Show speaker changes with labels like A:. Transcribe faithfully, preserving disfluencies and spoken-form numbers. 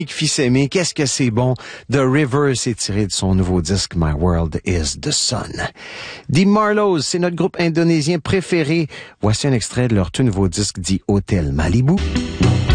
A: Fils-aimé, qu'est-ce que c'est bon? The River s'est tiré de son nouveau disque My World is the Sun. The Marlows, c'est notre groupe indonésien préféré. Voici un extrait de leur tout nouveau disque dit Hotel Malibu.